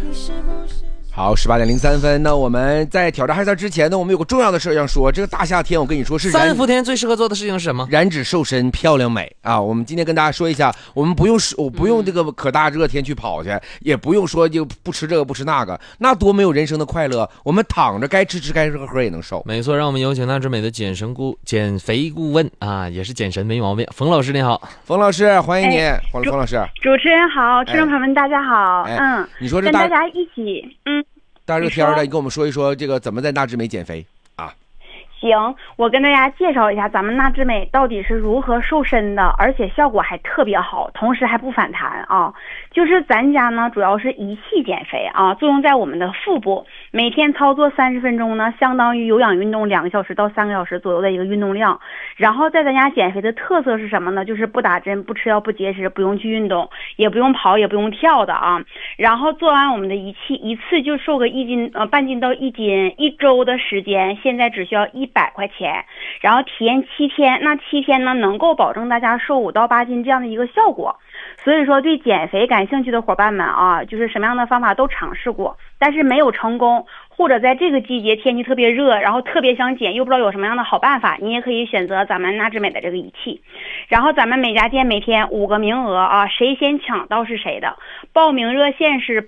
好，18:03。那我们在挑战嗨赛之前呢，我们有个重要的事要说。这个大夏天，我跟你说是 3伏天最适合做的事情是什么？ 燃脂瘦身漂亮美啊！我们今天跟大家说一下，我们不用这个可大热天去跑去，也不用说就不吃这个不吃那个，那多没有人生的快乐。我们躺着该吃吃该喝也能瘦。 没错，让我们有请纳之美的减肥顾问啊，也是减神没毛病。冯老师你好。 冯老师欢迎你。冯老师， 主持人好，听众朋友们大家好。 你说这跟大家一起大热天的，你跟我们说一说这个怎么在纳之美减肥啊？ 行，我跟大家介绍一下咱们纳之美到底是如何瘦身的，而且效果还特别好，同时还不反弹啊。就是咱家呢主要是仪器减肥啊，作用在我们的腹部，每天操作30分钟呢，相当于有氧运动2个小时到3个小时左右的一个运动量。然后在咱家减肥的特色是什么呢？就是不打针、不吃药、不节食，不用去运动，也不用跑，也不用跳的啊。然后做完我们的仪器，一次就瘦个半斤到1斤，1周的时间，现在只需要100块钱，然后体验7天，那7天呢能够保证大家瘦5到8斤这样的一个效果。所以说对减肥感兴趣的伙伴们啊，就是什么样的方法都尝试过，但是没有成功，或者在这个季节天气特别热，然后特别想减又不知道有什么样的好办法，你也可以选择咱们纳之美的这个仪器。然后咱们每家店每天5个名额啊，谁先抢到是谁的。报名热线是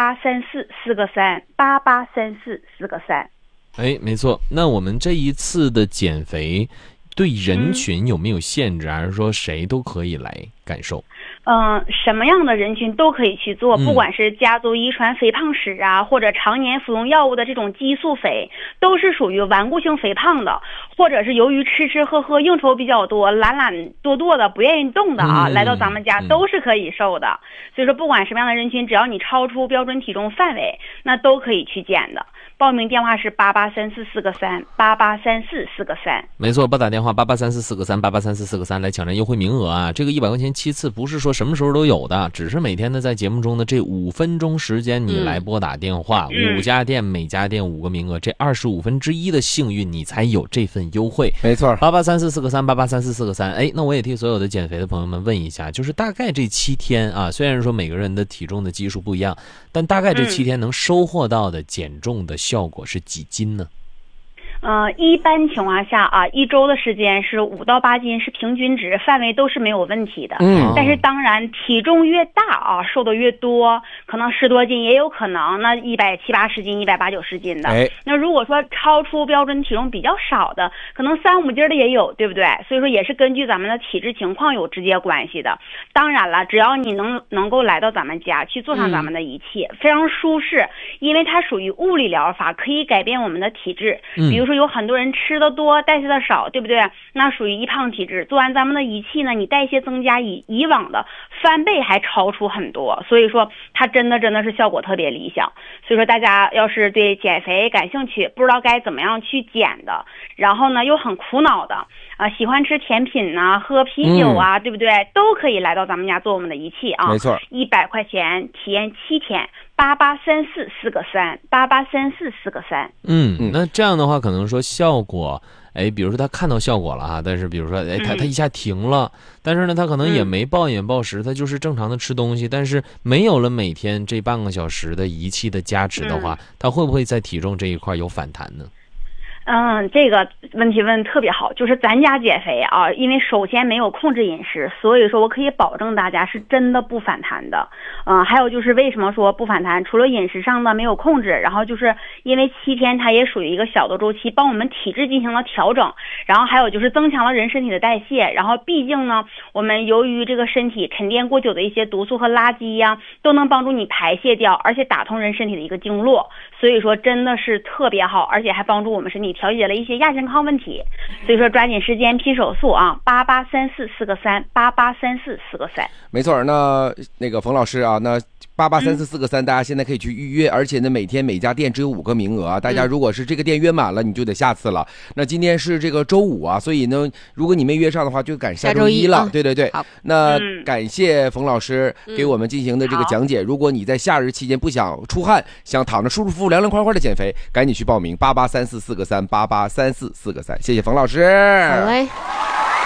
883443883443。 哎，没错。那我们这一次的减肥对人群有没有限制，还是说谁都可以来感受？ 什么样的人群都可以去做，不管是家族遗传肥胖史啊，或者常年服用药物的这种激素肥，都是属于顽固性肥胖的，或者是由于吃喝应酬比较多，懒惰的不愿意动的啊，来到咱们家都是可以瘦的。所以说不管什么样的人群，只要你超出标准体重范围，那都可以去减的。报名电话是883443883443。 没错，拨打电话883443883443来抢占优惠名额啊！这个100块钱7次不是说什么时候都有的，只是每天呢在节目中的这5分钟时间你来拨打电话，5家店每家店5个名额，这25分之1的幸运你才有这份优惠。 没错 ，883443883443。哎，那我也替所有的减肥的朋友们问一下，就是大概这7天啊，虽然说每个人的体重的基数不一样，但大概这7天能收获到的减重的效果是几斤呢？ 一般情况下啊，1周的时间是5到8斤，是平均值，范围都是没有问题的。但是当然体重越大啊，瘦的越多，可能10多斤也有可能，那170、80斤、180、90斤的。那如果说超出标准体重比较少的，可能3、5斤的也有，对不对？所以说也是根据咱们的体质情况有直接关系的。当然了，只要你能够来到咱们家去做上咱们的仪器，非常舒适，因为它属于物理疗法，可以改变我们的体质。比如说有很多人吃的多代谢的少，对不对？那属于易胖体质，做完咱们的仪器呢，你代谢增加以往的翻倍，还超出很多，所以说它真的是效果特别理想。所以说大家要是对减肥感兴趣，不知道该怎么样去减的，然后呢又很苦恼的喜欢吃甜品啊，喝啤酒啊，对不对？都可以来到咱们家做我们的仪器啊。 没错 ，100块钱体验7天，883443883443。 那这样的话可能说效果，比如说他看到效果了啊，但是比如说他一下停了，但是呢他可能也没暴饮暴食，他就是正常的吃东西，但是没有了每天这半个小时的仪器的加持的话，他会不会在体重这一块有反弹呢？ 这个问题问得特别好，就是咱家减肥啊，因为首先没有控制饮食，所以说我可以保证大家是真的不反弹的。还有就是为什么说不反弹，除了饮食上的没有控制，然后就是因为7天它也属于一个小的周期，帮我们体质进行了调整，然后还有就是增强了人身体的代谢，然后毕竟呢，我们由于这个身体沉淀过久的一些毒素和垃圾呀，都能帮助你排泄掉，而且打通人身体的一个经络，所以说真的是特别好，而且还帮助我们身体调节了一些亚健康问题。所以说抓紧时间拼手速啊，883443883443。 没错，那个冯老师啊，那883443大家现在可以去预约，而且呢每天每家店只有5个名额啊，大家如果是这个店约满了，你就得下次了。那今天是这个周5啊，所以呢如果你没约上的话，就赶下周1了。对，好，那感谢冯老师给我们进行的这个讲解。如果你在夏日期间不想出汗，想躺着舒舒服服凉凉快快的减肥，赶紧去报名883443883443。谢谢冯老师。 好嘞。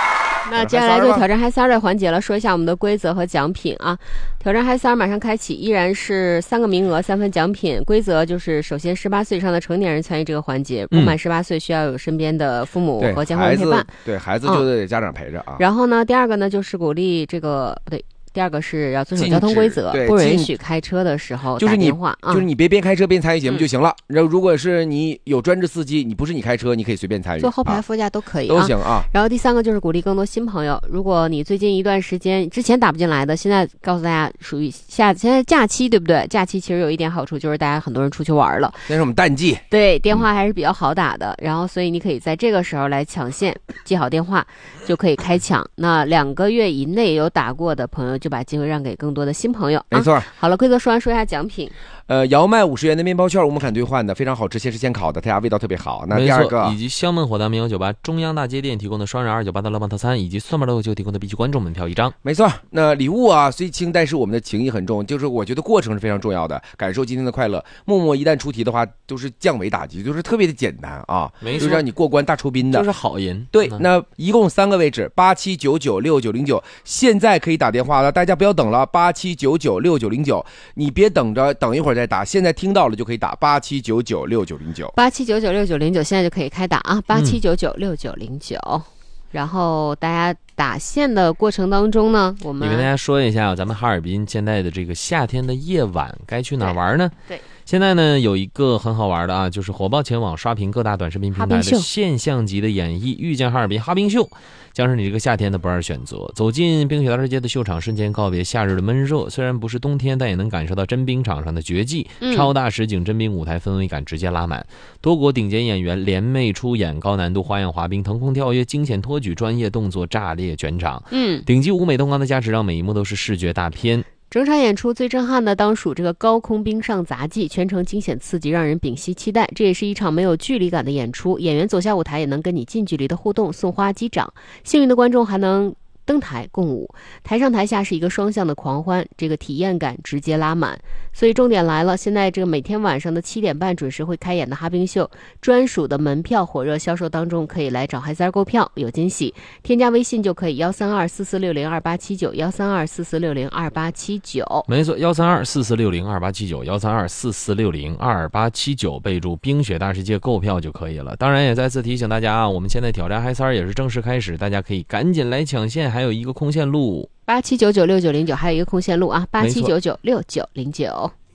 那接下来就挑战嗨3的环节了，说一下我们的规则和奖品啊。挑战嗨3马上开启，依然是3个名额3份奖品。规则就是首先18岁以上的成年人参与这个环节，不满18岁需要有身边的父母和监护人陪伴。 对孩子就得家长陪着啊。 然后呢，第二个呢就是鼓励这个不对。第二个是要遵守交通规则，不允许开车的时候打电话， 就是你别边开车边参与节目就行了。然后如果是你有专职司机，你不是你开车，你可以随便参与， 坐后排副驾都可以， 都行啊。 然后第三个就是鼓励更多新朋友，如果你最近一段时间之前打不进来的，现在告诉大家属于现在假期，对不对？假期其实有一点好处，就是大家很多人出去玩了， 那是我们淡季， 对，电话还是比较好打的。然后所以你可以在这个时候来抢线，记好电话就可以开抢。那2个月以内有打过的朋友，就把机会让给更多的新朋友。 没错。 好了，规则说完，说一下奖品。 姚麦50元的面包券，我们敢兑换的，非常好吃，先是现烤的，它家味道特别好。那第二个， 以及香焖火蛋民谣酒吧中央大街店提供的双人298的乐棒特餐，以及蒜瓣豆酒提供的必须观众门票1张。 没错。那礼物啊虽轻，但是我们的情谊很重，就是我觉得过程是非常重要的，感受今天的快乐。默默一旦出题的话，都是降维打击，就是特别的简单啊， 没错， 就是让你过关大酬宾的， 就是好人。 对，那一共3个位置，87996909，现在可以打电话了，大家不要等了，87996909，你别等着，等一会儿再打，现在听到了就可以打 87996909，87996909，现在就可以开打啊，87996909。然后大家打线的过程当中呢，我们也跟大家说一下，咱们哈尔滨现在的这个夏天的夜晚该去哪玩呢？ 对， 现在呢有一个很好玩的啊，就是火爆前往刷屏各大短视频平台的现象级的演绎，遇见哈尔滨哈冰秀，将是你这个夏天的不二选择。走进冰雪大世界的秀场，瞬间告别夏日的闷热，虽然不是冬天，但也能感受到真冰场上的绝技，超大实景真冰舞台氛围感直接拉满，多国顶尖演员联袂出演，高难度花样滑冰、腾空跳跃、惊险托举、专业动作炸裂全场，顶级舞美动光的加持，让每一幕都是视觉大片。 整场演出最震撼的当属这个高空冰上杂技，全程惊险刺激，让人屏息期待。这也是一场没有距离感的演出，演员走下舞台也能跟你近距离的互动，送花击掌，幸运的观众还能登台共舞，台上台下是一个双向的狂欢，这个体验感直接拉满。所以重点来了，现在这个每天晚上的7点半准时会开演的哈冰秀专属的门票火热销售当中，可以来找嗨三购票，有惊喜。添加微信就可以13244602879，13244602879。 没错，13244602879，13244602879，备注冰雪大世界购票就可以了。当然也再次提醒大家啊，我们现在挑战嗨三也是正式开始，大家可以赶紧来抢线，还有一个空线路 87996909，还有一个空线路啊，87996909。